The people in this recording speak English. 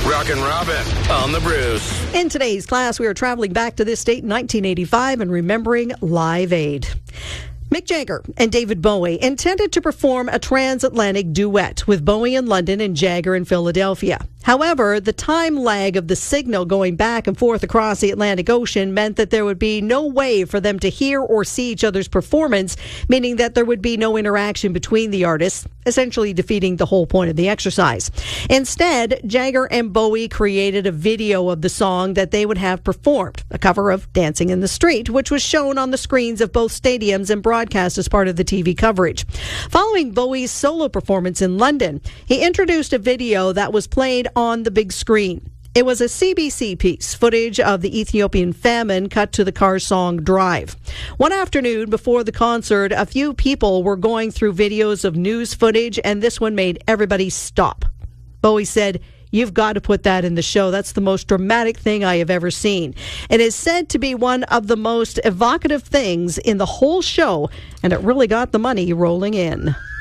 Rockin' Robin on the Bruce. In today's class, we are traveling back to this date in 1985 and remembering Live Aid. Mick Jagger and David Bowie intended to perform a transatlantic duet with Bowie in London and Jagger in Philadelphia. However, the time lag of the signal going back and forth across the Atlantic Ocean meant that there would be no way for them to hear or see each other's performance, meaning that there would be no interaction between the artists, essentially defeating the whole point of the exercise. Instead, Jagger and Bowie created a video of the song that they would have performed, a cover of Dancing in the Street, which was shown on the screens of both stadiums and broadcast as part of the TV coverage. Following Bowie's solo performance in London, he introduced a video that was played on the big screen. It was a CBC piece, footage of the Ethiopian famine cut to the Cars song Drive. One afternoon before the concert, a few people were going through videos of news footage, and this one made everybody stop. Bowie said, "You've got to put that in the show. That's the most dramatic thing I have ever seen." It is said to be one of the most evocative things in the whole show, and it really got the money rolling in.